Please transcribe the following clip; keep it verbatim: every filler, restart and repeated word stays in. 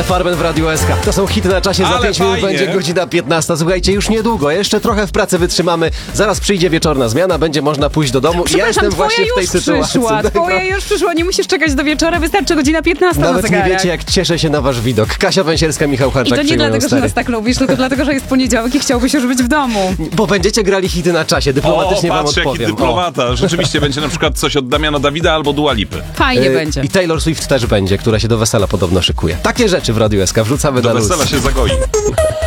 Ale Farben w Radiu S K. To są hity na czasie, za Ale pięć minut fajnie. będzie godzina piętnasta. Słuchajcie, już niedługo, jeszcze trochę w pracy wytrzymamy. Zaraz przyjdzie wieczorna zmiana, będzie można pójść do domu. I ja jestem twoja właśnie w tej już sytuacji. przyszła, twoja już przyszła, nie musisz czekać do wieczora, wystarczy godzina piętnasta na Nawet nie zegarach. wiecie, jak cieszę się na wasz widok. Kasia Węsierska, Michał I Harczak. to nie przyjmują dlatego, że stary. nas tak lubisz, tylko dlatego, że jest poniedziałek i chciałbyś już być w domu. Bo będziecie grali hity na czasie, dyplomatycznie O, wam patrz, jaki odpowiem. dyplomata. Rzeczywiście będzie na przykład coś od Damiana Dawida albo Dua Lipy. Fajnie Y, będzie. I Taylor Swift też będzie, która się do wesela podobno szykuje. Takie rzeczy w Radiu S K wrzucamy Do na luz. wesela się zagoi.